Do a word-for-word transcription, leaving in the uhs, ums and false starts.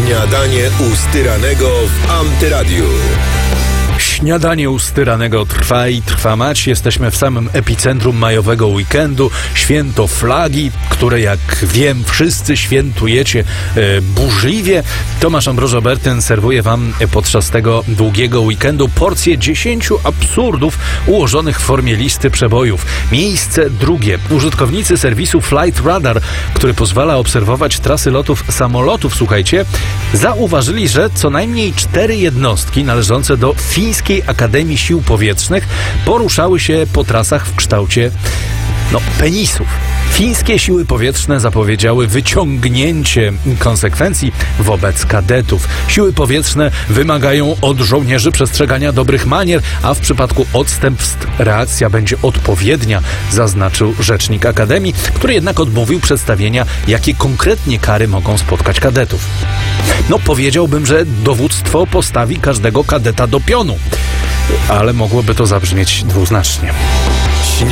Śniadanie u Styranego w Antyradiu. Śniadanie u Styranego trwa i trwa mać. Jesteśmy w samym epicentrum majowego weekendu. Święto flagi, które jak wiem wszyscy świętujecie e, burzliwie. Tomasz Ambrożo-Bertyn serwuje wam podczas tego długiego weekendu porcję dziesięciu absurdów ułożonych w formie listy przebojów. Miejsce drugie. Użytkownicy serwisu Flight Radar, który pozwala obserwować trasy lotów samolotów, słuchajcie, zauważyli, że co najmniej cztery jednostki należące do Fińskiej Akademii Sił Powietrznych poruszały się po trasach w kształcie no, penisów. Fińskie siły powietrzne zapowiedziały wyciągnięcie konsekwencji wobec kadetów. Siły powietrzne wymagają od żołnierzy przestrzegania dobrych manier, a w przypadku odstępstw reakcja będzie odpowiednia, zaznaczył rzecznik Akademii, który jednak odmówił przedstawienia, jakie konkretnie kary mogą spotkać kadetów. No, powiedziałbym, że dowództwo postawi każdego kadeta do pionu, ale mogłoby to zabrzmieć dwuznacznie.